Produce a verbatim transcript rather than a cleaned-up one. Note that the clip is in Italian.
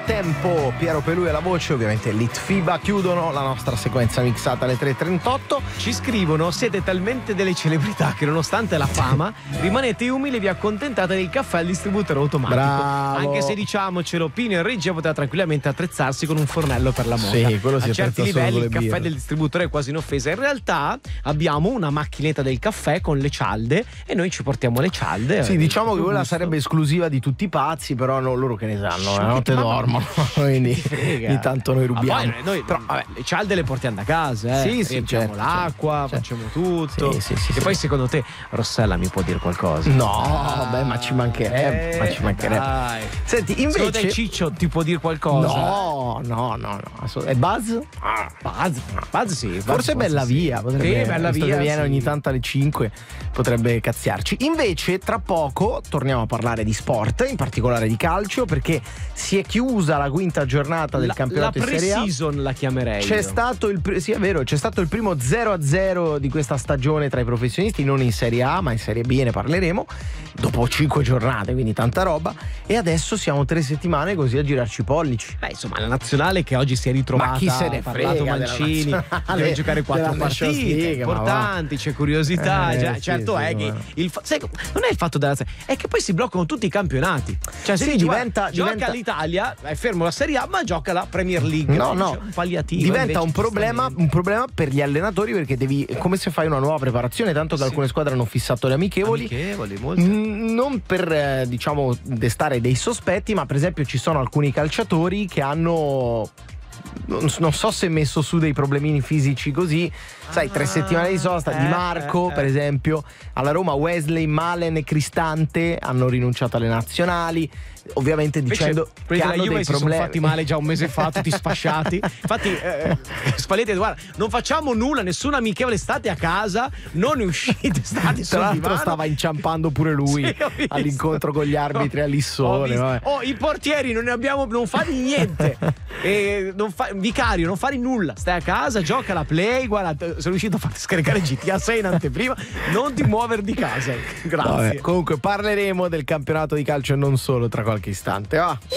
frattempo Piero Pelù e la voce, ovviamente Litfiba, chiudono la nostra sequenza mixata alle tre e trentotto. Ci scrivono: siete talmente delle celebrità che nonostante la fama rimanete umili e vi accontentate del caffè al distributore automatico. Bravo. Anche se, diciamocelo, Pino in regia poteva tranquillamente attrezzarsi con un fornello per la moda. Sì, quello si a certi attrezza solo livelli con il le caffè birre. del distributore è quasi un'offesa. In realtà abbiamo una macchinetta del caffè con le cialde e noi ci portiamo le cialde. Sì, diciamo che quella gusto. sarebbe esclusiva di tutti i pazzi, però no, loro che ne sanno, Sì, la notte ma- dormono, quindi frega. ogni tanto noi Ma rubiamo. poi noi, però, vabbè, le cialde le portiamo da casa, eh. Sì, sì, Riempiamo certo, l'acqua, certo, facciamo tutto. Sì, sì, sì, e sì. poi secondo te Rossella mi può dire qualcosa? No, beh, ma ci mancherebbe, Eh, ma ci mancherebbe. dai. Senti, Secondo te invece Ciccio ti può dire qualcosa? No, no, no, no. assolut- E Buzz? Ah, Buzz, Buzz sì. Buzz Forse forse Bella sì. Via, potrebbe, Sì, Bella visto Via, che viene sì. ogni tanto alle cinque, potrebbe cazziarci. Invece tra poco torniamo a parlare di sport, in particolare di calcio, perché si è chiusa la quinta giornata del La, campionato la in Serie A. pre-season la chiamerei. C'è io. stato il pri- sì, è vero, c'è stato il primo zero a zero di questa stagione tra i professionisti, non in Serie A, ma in Serie B, ne parleremo dopo cinque giornate, quindi tanta roba, e adesso siamo tre settimane così a girarci i pollici. Beh, insomma, la nazionale che oggi si è ritrovata, Ma chi se ne ha parlato frega della Mancini, nazionale, deve giocare quattro della Nations partite League, ma va. importanti, c'è curiosità, Eh, cioè, sì, certo sì, è che ma- il fa- sai, non è il fatto della è che poi si bloccano tutti i campionati. Cioè, se Sì, dici, diventa- guarda, gioca diventa- l'Italia, è fermo la Serie A, ma gioca la Premier League. No, C'è no, un palliativo. diventa invece, un problema, giustamente. un problema per gli allenatori, perché devi, è come se fai una nuova preparazione, tanto che Sì. alcune squadre hanno fissato le amichevoli. Amichevoli, molto. Mm, Non per eh, diciamo destare dei sospetti, ma per esempio ci sono alcuni calciatori che hanno, non, non so se messo su dei problemini fisici così, sai, tre Ah, settimane di sosta. eh, Di Marco, eh, eh. per esempio, alla Roma Wesley, Malen e Cristante hanno rinunciato alle nazionali, ovviamente dicendo Invece, che quelli della hanno Juve dei si sono problemi. fatti male già un mese fa, tutti sfasciati. Infatti eh, Spalletti ha detto, guarda, non facciamo nulla, nessuna amichevole, state a casa, non ne uscite, state Tra sul l'altro divano. stava inciampando pure lui Sì, ho visto. all'incontro con gli arbitri a Ho Lissone. visto. vabbè. Oh, i portieri non ne abbiamo, non fate niente. E non fa, vicario, non fare nulla, stai a casa, gioca la Play, guarda, sono riuscito a farti scaricare G T A sei in anteprima, non ti muovere di casa. Grazie. Vabbè, comunque parleremo del campionato di calcio e non solo tra qualche istante. Va.